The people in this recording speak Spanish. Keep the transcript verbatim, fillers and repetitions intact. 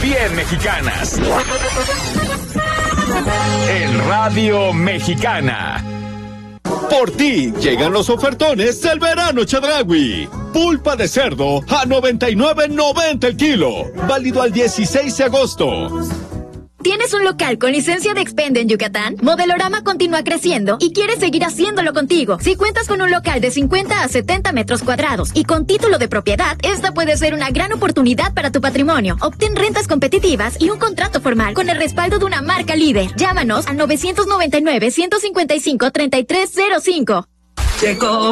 bien mexicanas. En Radio Mexicana. Por ti llegan los ofertones del verano Chedraui. Pulpa de cerdo a noventa y nueve noventa el kilo. Válido al dieciséis de agosto. ¿Tienes un local con licencia de Expende en Yucatán? Modelorama continúa creciendo y quiere seguir haciéndolo contigo. Si cuentas con un local de cincuenta a setenta metros cuadrados y con título de propiedad, esta puede ser una gran oportunidad para tu patrimonio. Obtén rentas competitivas y un contrato formal con el respaldo de una marca líder. Llámanos al nueve nueve nueve, uno cinco cinco, tres tres cero cinco. Llegó